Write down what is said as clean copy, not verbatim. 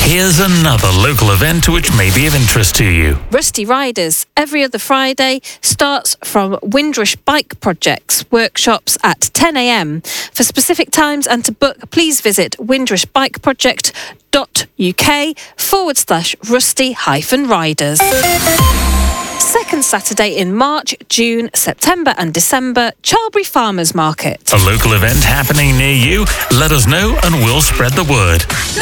Here's another local event which may be of interest to you. Rusty Riders, every other Friday, starts from Windrush Bike Projects workshops at 10 a.m. For specific times and to book, please visit windrushbikeproject.uk/rusty-riders. Second Saturday in March, June, September and December, Charlbury Farmers Market. A local event happening near you? Let us know and we'll spread the word.